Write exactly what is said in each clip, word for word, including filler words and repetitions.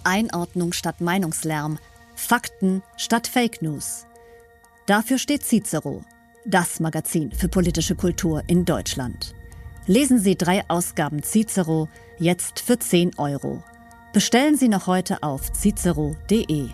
Einordnung statt Meinungslärm, Fakten statt Fake News. Dafür steht Cicero, das Magazin für politische Kultur in Deutschland. Lesen Sie drei Ausgaben Cicero jetzt für zehn Euro. Bestellen Sie noch heute auf cicero punkt de.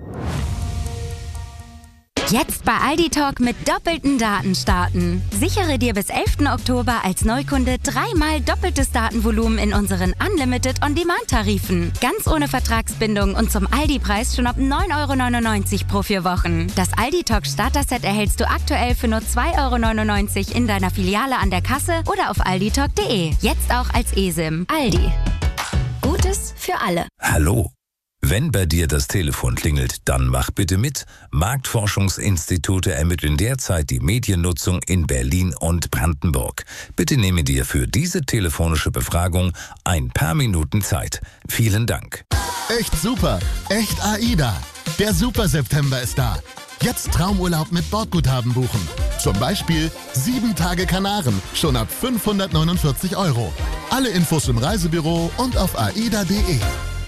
Jetzt bei Aldi Talk mit doppelten Daten starten. Sichere dir bis elften Oktober als Neukunde dreimal doppeltes Datenvolumen in unseren Unlimited On-Demand-Tarifen. Ganz ohne Vertragsbindung und zum Aldi-Preis schon ab neun Euro neunundneunzig pro vier Wochen. Das Aldi Talk Starter-Set erhältst du aktuell für nur zwei Euro neunundneunzig in deiner Filiale an der Kasse oder auf aldi talk punkt de. Jetzt auch als eSIM. Aldi. Gutes für alle. Hallo. Wenn bei dir das Telefon klingelt, dann mach bitte mit. Marktforschungsinstitute ermitteln derzeit die Mediennutzung in Berlin und Brandenburg. Bitte nehme dir für diese telefonische Befragung ein paar Minuten Zeit. Vielen Dank. Echt super, echt AIDA. Der Super-September ist da. Jetzt Traumurlaub mit Bordguthaben buchen. Zum Beispiel sieben Tage Kanaren, schon ab fünfhundertneunundvierzig Euro. Alle Infos im Reisebüro und auf aida punkt de.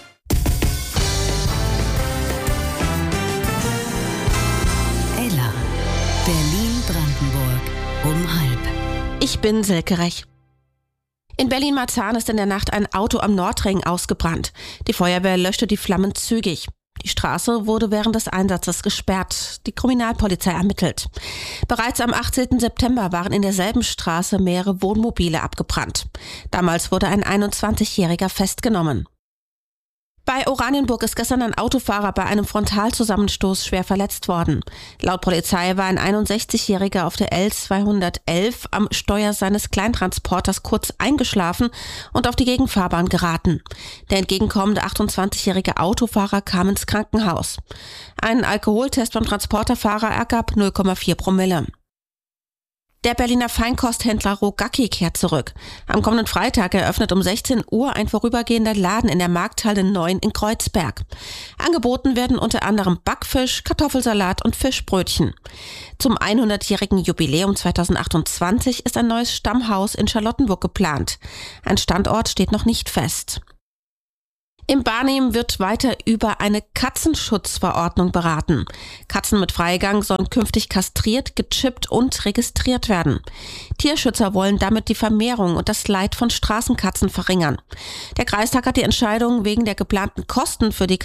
Berlin-Brandenburg um halb. Ich bin Silke Rech. In Berlin-Marzahn ist in der Nacht ein Auto am Nordring ausgebrannt. Die Feuerwehr löschte die Flammen zügig. Die Straße wurde während des Einsatzes gesperrt. Die Kriminalpolizei ermittelt. Bereits am achtzehnten September waren in derselben Straße mehrere Wohnmobile abgebrannt. Damals wurde ein einundzwanzigjähriger festgenommen. Bei Oranienburg ist gestern ein Autofahrer bei einem Frontalzusammenstoß schwer verletzt worden. Laut Polizei war ein einundsechzigjähriger auf der L zweihundertelf am Steuer seines Kleintransporters kurz eingeschlafen und auf die Gegenfahrbahn geraten. Der entgegenkommende achtundzwanzigjährige Autofahrer kam ins Krankenhaus. Ein Alkoholtest beim Transporterfahrer ergab null Komma vier Promille. Der Berliner Feinkosthändler Rogacki kehrt zurück. Am kommenden Freitag eröffnet um sechzehn Uhr ein vorübergehender Laden in der Markthalle neun in Kreuzberg. Angeboten werden unter anderem Backfisch, Kartoffelsalat und Fischbrötchen. Zum hundertjährigen Jubiläum zweitausendachtundzwanzig ist ein neues Stammhaus in Charlottenburg geplant. Ein Standort steht noch nicht fest. Im Barnim wird weiter über eine Katzenschutzverordnung beraten. Katzen mit Freigang sollen künftig kastriert, gechippt und registriert werden. Tierschützer wollen damit die Vermehrung und das Leid von Straßenkatzen verringern. Der Kreistag hat die Entscheidung wegen der geplanten Kosten für die